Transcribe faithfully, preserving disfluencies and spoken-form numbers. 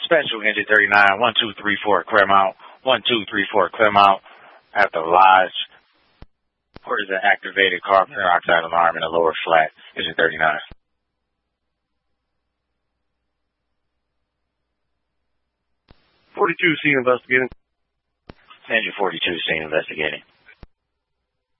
Special Engine thirty-nine, one two three four, Claremont, one two three four, Claremont, at the lodge. Where is an activated carbon monoxide alarm in the lower flat, Engine thirty-nine. forty-two, scene investigating. Engine forty-two, scene investigating.